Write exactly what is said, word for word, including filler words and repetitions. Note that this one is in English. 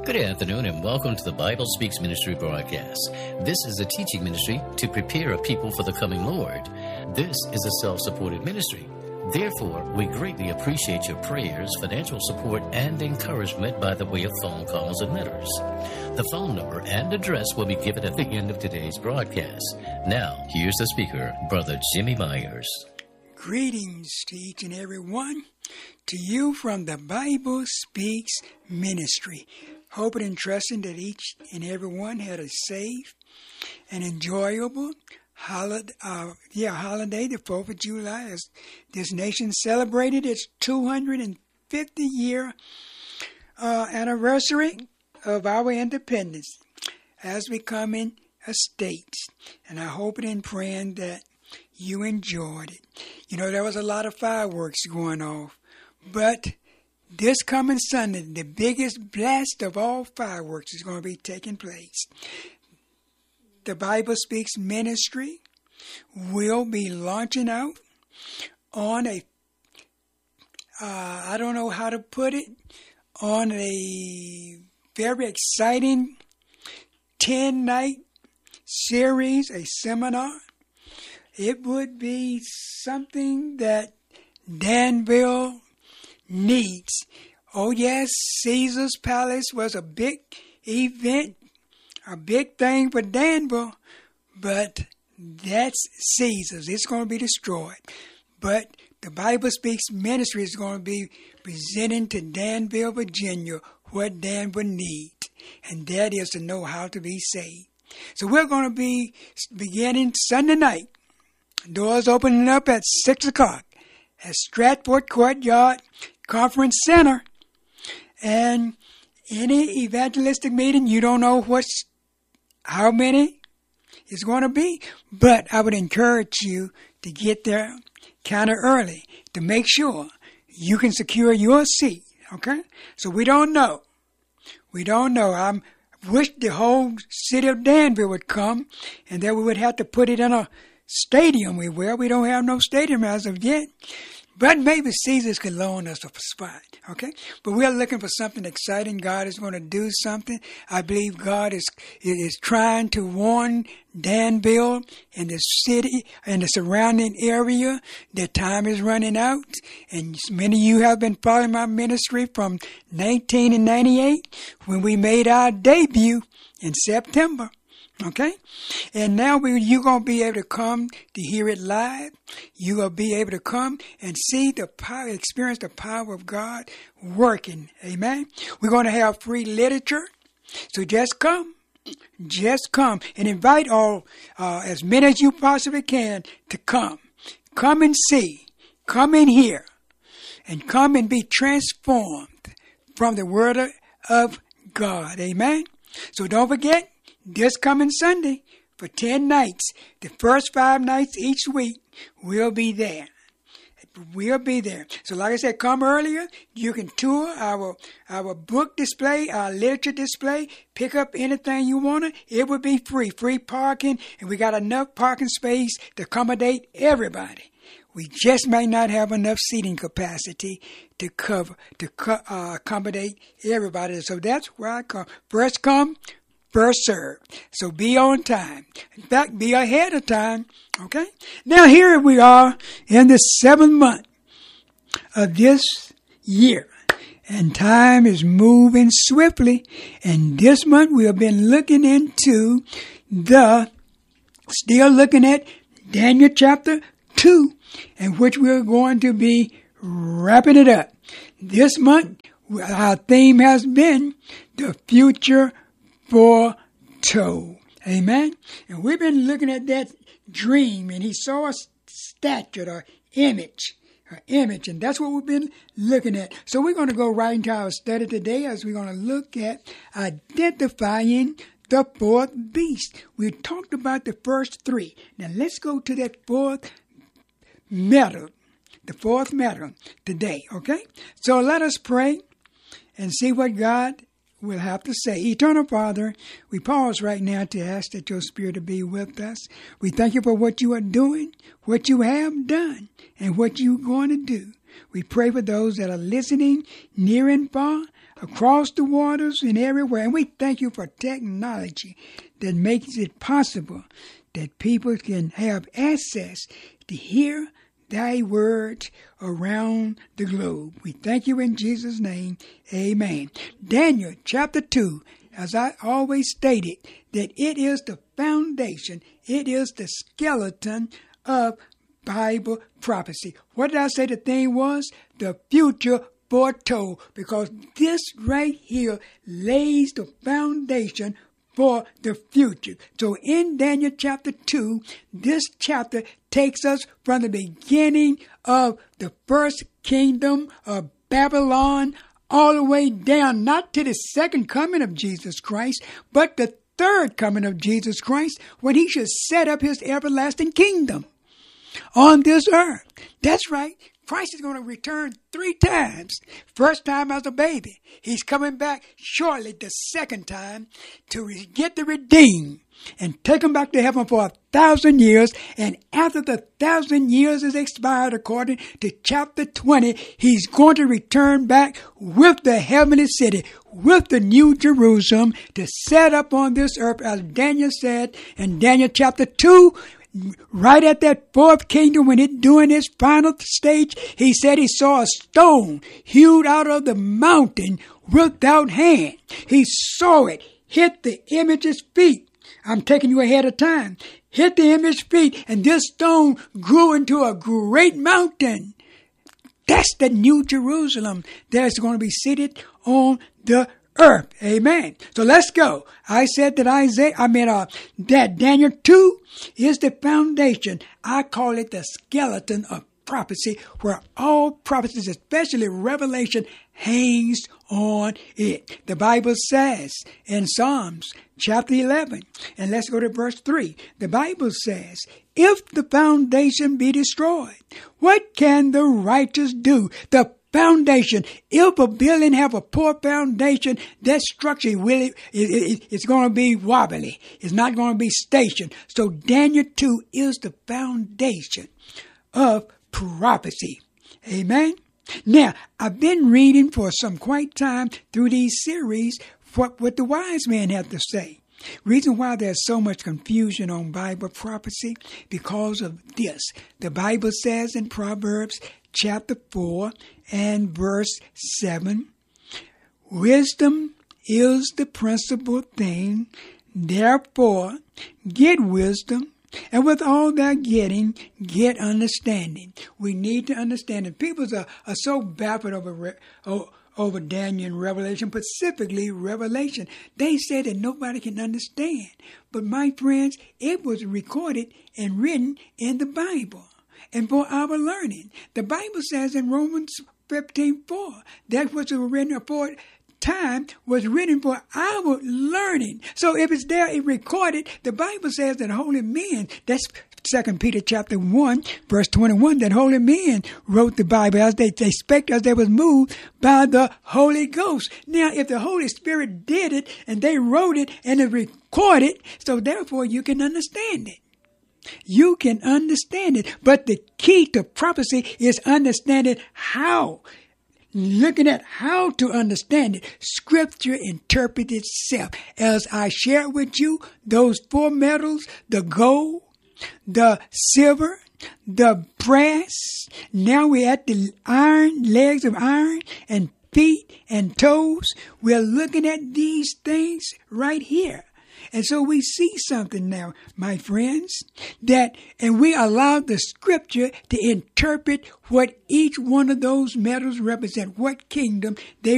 Good afternoon and welcome to the Bible Speaks Ministry broadcast. This is a teaching ministry to prepare a people for the coming Lord. This is a self-supported ministry. Therefore, we greatly appreciate your prayers, financial support, and encouragement by the way of phone calls and letters. The phone number and address will be given at the end of today's broadcast. Now, here's the speaker, Brother Jimmy Myers. Greetings to each and every one. To you from the Bible Speaks Ministry. Hoping and trusting that each and every one had a safe and enjoyable holiday, uh, yeah, holiday, the fourth of July, as this nation celebrated its two hundred fifty year uh, anniversary of our independence as becoming a state. And I hope and praying that you enjoyed it. You know, there was a lot of fireworks going off, but this coming Sunday, the biggest blast of all fireworks is going to be taking place. The Bible Speaks Ministry will be launching out on a, uh, I don't know how to put it, on a very exciting ten-night series, a seminar. It would be something that Danville needs. Oh yes, Caesar's Palace was a big event, a big thing for Danville, but that's Caesar's. It's going to be destroyed. But the Bible Speaks Ministry is going to be presenting to Danville, Virginia, what Danville needs, and that is to know how to be saved. So we're going to be beginning Sunday night. Doors opening up at six o'clock at Stratford Courtyard Conference Center. And any evangelistic meeting, you don't know what's, how many it's going to be, but I would encourage you to get there kind of early to make sure you can secure your seat, okay? So we don't know. We don't know. I wish the whole city of Danville would come, and then we would have to put it in a stadium. We will. We don't have no stadium as of yet. But maybe Caesars could loan us a spot, okay? But we're looking for something exciting. God is going to do something. I believe God is is trying to warn Danville and the city and the surrounding area that time is running out. And many of you have been following my ministry from nineteen ninety-eight when we made our debut in September. Okay? And now we, you're going to be able to come to hear it live. You're going to be able to come and see the power, experience the power of God working. Amen? We're going to have free literature. So just come. Just come. And invite all, uh, as many as you possibly can to come. Come and see. Come and hear. And come and be transformed from the Word of God. Amen? So don't forget, this coming Sunday, for ten nights, the first five nights each week, we'll be there. We'll be there. So like I said, come earlier. You can tour our our book display, our literature display. Pick up anything you want to. It will be free. Free parking. And we got enough parking space to accommodate everybody. We just might not have enough seating capacity to cover, to co- uh, accommodate everybody. So that's where I come. First come, first serve. So be on time. In fact, be ahead of time. Okay? Now here we are in the seventh month of this year. And time is moving swiftly. And this month we have been looking into the, still looking at Daniel chapter two, in which we're going to be wrapping it up. This month, our theme has been the future foretold. Amen? And we've been looking at that dream, and he saw a statue or image, or image, and that's what we've been looking at. So we're going to go right into our study today as we're going to look at identifying the fourth beast. We talked about the first three. Now let's go to that fourth metal, the fourth metal today, okay? So let us pray and see what God will have to say. Eternal Father, we pause right now to ask that your Spirit to be with us. We thank you for what you are doing, what you have done, and what you're going to do. We pray for those that are listening near and far. across the waters and everywhere. And we thank you for technology that makes it possible that people can have access to hear thy word around the globe. We thank you in Jesus' name. Amen. Daniel chapter two, as I always stated, that it is the foundation, it is the skeleton of Bible prophecy. What did I say the thing was? The future foretold, because this right here lays the foundation for the future. So in Daniel chapter two, this chapter takes us from the beginning of the first kingdom of Babylon all the way down, not to the second coming of Jesus Christ, but the third coming of Jesus Christ, when he should set up his everlasting kingdom on this earth. That's right. Christ is going to return three times. First time as a baby. He's coming back shortly the second time to get the redeemed and take them back to heaven for a thousand years. And after the thousand years is expired, according to chapter twenty, he's going to return back with the heavenly city, with the new Jerusalem, to set up on this earth, as Daniel said in Daniel chapter two, right at that fourth kingdom, when it doing its final stage, he said he saw a stone hewed out of the mountain without hand. He saw it hit the image's feet. I'm taking you ahead of time. Hit the image's feet, and this stone grew into a great mountain. That's the new Jerusalem that's going to be seated on the earth. Amen. So let's go. I said that Isaiah, I mean, uh, that Daniel two is the foundation. I call it the skeleton of prophecy, where all prophecies, especially Revelation, hangs on it. The Bible says in Psalms chapter eleven, and let's go to verse three. The Bible says, if the foundation be destroyed, what can the righteous do? The foundation. If a building have a poor foundation, that structure will it, it, it's going to be wobbly. It's not going to be stationed. So Daniel two is the foundation of prophecy. Amen. Now, I've been reading for some quite time through these series what, what the wise men have to say. Reason why there's so much confusion on Bible prophecy, because of this. The Bible says in Proverbs chapter four and verse seven, wisdom is the principal thing, therefore get wisdom, and with all that getting, get understanding. We need to understand it. People are, are so baffled over, over Daniel and Revelation, specifically Revelation. They say that nobody can understand. But my friends, it was recorded and written in the Bible, and for our learning. The Bible says in Romans fifteen four, that was written for time was written for our learning. So if it's there, it recorded. The Bible says that holy men, that's Second Peter chapter one, verse twenty-one, that holy men wrote the Bible as they, they spake, as they was moved by the Holy Ghost. Now, if the Holy Spirit did it and they wrote it and it recorded, so therefore you can understand it. You can understand it. But the key to prophecy is understanding how. Looking at how to understand it. Scripture interprets itself. As I shared with you, those four metals, the gold, the silver, the brass. Now we're at the iron, legs of iron, and feet and toes. We're looking at these things right here. And so we see something now, my friends, that, and we allow the scripture to interpret what each one of those metals represent, what kingdom they